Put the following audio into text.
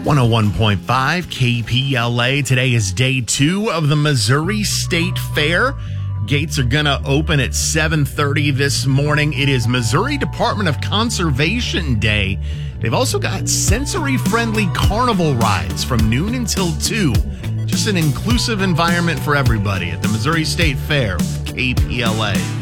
101.5 KPLA. Today is day 2 of the Missouri State Fair. Gates are going to open at 7:30 this morning. It is Missouri Department of Conservation Day. They've also got sensory-friendly carnival rides from noon until 2. Just an inclusive environment for everybody at the Missouri State Fair with KPLA.